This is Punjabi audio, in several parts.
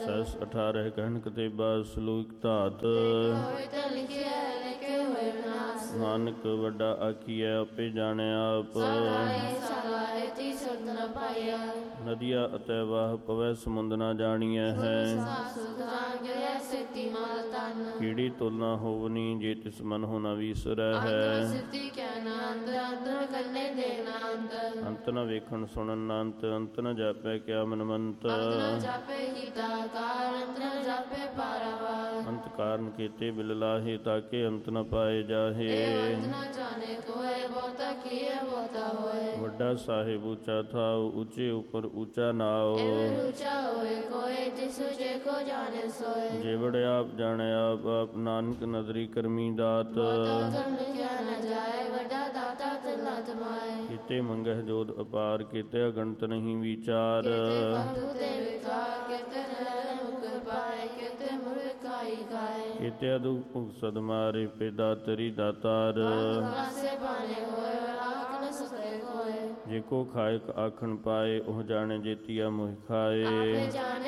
ਸਸ 18 ਕਹਿਣਕ ਤੇ ਬਾਦ ਸਲੂਕ ਧਾਤ। ਨਾਨਕ ਵੱਡਾ ਆਖੀਐ ਆਪੇ ਜਾਣਿਆ ਆਪ। ਨਦੀਆ ਅਤੇ ਵਾਹ ਪਵੈ ਸਮੁੰਦ ਨਾ ਜਾਣੀਐ ਹੈ। ਕੀੜੀ ਤੁਲਨਾ ਹੋਵਨੀ ਜੇ ਤਿਸ ਮਨ ਹੋ ਨ ਵੀਸਰੈ ਹੈ। ਅੰਤ ਨ ਵੇਖਣ ਸੁਣਨ ਨ ਅੰਤ। ਅੰਤ ਨ ਜਾਪੈ ਕਿਆ ਮਨਮੰਤ। ਅੰਤ ਕਾਰਨ ਕੀਤੇ ਬਿਲ ਲਾਹੇ ਤਾਕੇ ਅੰਤ ਨ ਪਾਏ ਜਾਹੇ। ਵੱਡਾ ਸਾਹਿਬ ਉੱਚਾ ਥਾਉ ਉੱਚੇ ਉੱਪਰ ਉੱਚਾ ਨਾਉ। ਜਿਵੜ ਆਪ ਜਾਣੈ ਆਪ ਆਪ ਨਾਨਕ ਨਦਰੀ ਕਰਮੀ ਦਾਤ। ਕੀਤੇ ਮੰਗਹਿ ਜੋਤ ਅਪਾਰ ਕੀਤੇ ਅਗਣਤ ਨਹੀਂ ਵਿਚਾਰ। ਕੀਤੇ ਅਦੁਖ ਭੁਖ ਸਦ ਮਾਰੇ ਪੇ ਦਾਤਰੀ ਦਾਤਾਰ। ਜੇ ਕੋ ਖਾਇਕ ਆਖਣ ਪਾਏ ਉਹ ਜਾਣੇ ਜੇਤੀਆ ਮੋਹਿ ਖਾਏ।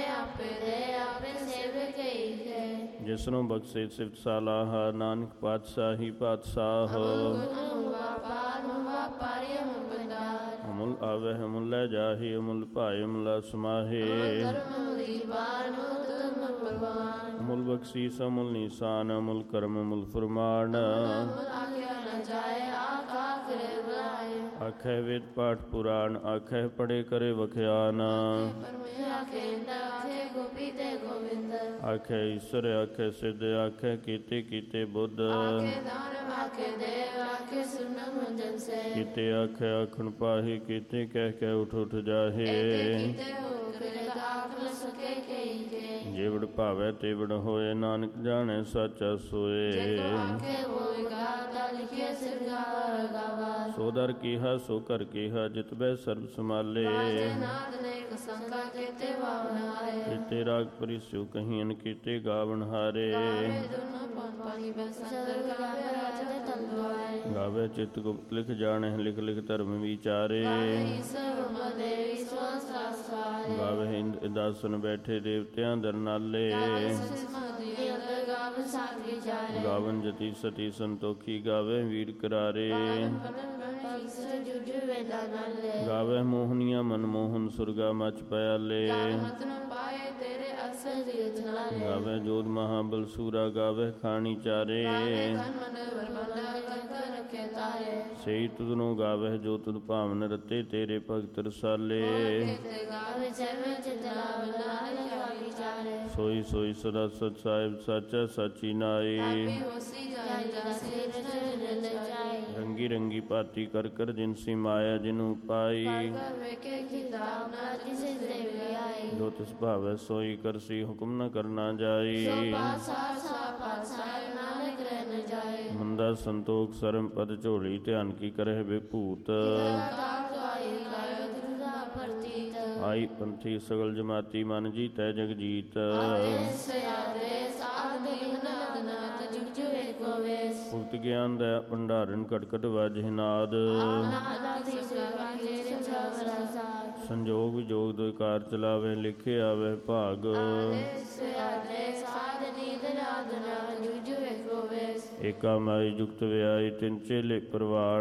ਜਿਸਨੂੰ ਬਖਸ਼ੇ ਸਿਫਤ ਸਾਲਾਹ ਨਾਨਕ ਪਾਤਸ਼ਾਹੀ ਪਾਤਸ਼ਾਹ। ਅਮੁਲ ਆਵੈ ਅਮੁਲ ਲੈ ਜਾਹੇ ਅਮੁਲ ਭਾਏ ਅਮੁਲਾ ਸਮਾਹੇ। ਅਮੁਲ ਬਖਸ਼ੀਸ ਅਮੁਲ ਨੀਸਾਨ ਅਮੁਲ ਕਰਮ ਅਮੁਲ ਫੁਰਮਾਨ। ਆਖੈ ਵੇਦ ਪਾਠ ਪੁਰਾਣ ਆਖੈ ਪੜੇ ਕਰੇ ਵਖਿਆਨ। ਆਖੈ ਈਸ਼ਰ ਆਖੈ ਸਿੱਧ ਆਖੈ ਕੀਤੇ ਕੀਤੇ ਬੁੱਧ। ਕੀਤੇ ਆਖੈ ਆਖਣ ਪਾਹੀ ਕੀਤੇ ਕਹਿ ਕਹਿ ਉਠ ਉਠ ਜਾਹੇ। ਜਿਵੜ ਭਾਵੈ ਤੇਵੜ ਹੋਏ ਨਾਨਕ ਜਾਣੈ ਸਾਚਾ ਸੋਏ। ਸੋ ਦਰ ਕੀਹਾ ਸੋ ਕਰ ਕੀਹਾ ਜਿਤ ਬੈ ਸਰਬ ਸਮਾਲੇ। ਕੀਤੇ ਰਾਗ ਪਰਿਸਿਉ ਕਹੀਨ ਕੀਤੇ ਗਾਵਨ ਹਾਰੇ। ਗਾਵੇ ਚਿਤ ਗੁਪਤ ਲਿਖ ਜਾਣੈ ਲਿਖ ਲਿਖ ਧਰਮ ਵਿਚਾਰੇ। ਗਾਵੇ ਇੰਦ ਦਾਸਨ ਬੈਠੇ ਦੇਵਤਿਆਂ ਦਰ ਨਾਲੇ। ਗਾਵਨ ਜਤੀ ਸਤੀ ਸੰਤੋਖੀ ਗਾਵੇ ਵੀਰ ਕਰਾਰੇ। ਗਾਵੇ ਮੋਹਨੀਆਂ ਮਨਮੋਹਨ ਸੁਰਗਾ ਮਚ ਪਿਆਲੇ। ਗਾਵੇ ਜੋਧ ਮਹਾਬਲ ਸੂਰਾ ਗਾਵੇ ਖਾਣੀ ਚਾਰੇ। ਸਹੀ ਤੁਧਨੋਂ ਗਾਵੇ ਜੋ ਤੁਧ ਭਾਵਨ ਰਤੇ ਤੇਰੇ ਭਗਤ ਰਸਾਲੇ। ਸੋਈ ਸੋਈ ਸਦਾ ਸਚ ਸਾਹਿਬ ਸਾਚਾ ਸਾਚੀ ਨਾਈ। ਰੰਗੀ ਰੰਗੀ ਭਾਤੀ ਕਰ ਕਰ ਜਿਨਸੀ ਮਾਇਆ ਜਿਨੂ ਪਾਈ। ਜੋ ਤਿਸ ਭਾਵੈ ਸੋਈ ਕਰਸੀ ਹੁਕਮ ਨ ਕਰਨਾ ਜਾਈ। ਮੰਦਾ ਸੰਤੋਖ ਸਰਮ ਪਦ ਝੋਲੀ ਧਿਆਨ ਕੀ ਕਰਹਿ ਬੇਭੂਤ। ਆਈ ਪੰਥੀ ਸਗਲ ਜਮਾਤੀ ਮਨ ਜੀਤੈ ਜਗ ਜੀਤ। ਭੁਗਤ ਗਿਆਨ ਦਾ ਭੰਡਾਰਨ ਕਟਕਟ ਵਾਜਹਿ ਨਾਦ। ਸੰਜੋਗ ਵਿਜੋਗ ਦੋਇ ਕਾਰ ਚਲਾਵੇ ਲਿਖੇ ਆਵੇ ਭਾਗ। ਏਕਾ ਮਾਈ ਜੁਗਤ ਵਿਆਈ ਤਿੰਨ ਚੇਲੇ ਪ੍ਰਵਾਨ।